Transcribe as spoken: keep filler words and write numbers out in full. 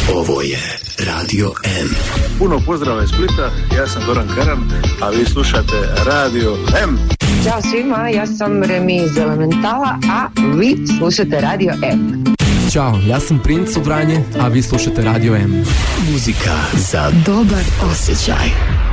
Ovo je Radio M. Puno pozdrava iz Splita, ja sam Goran Karan, a vi slušate Radio M. Ćao svima, ja sam Remi iz Elementala, a vi slušate Radio M. Ćao, ja sam Princ u Vranje, a vi slušate Radio M. Muzika za dobar osjećaj.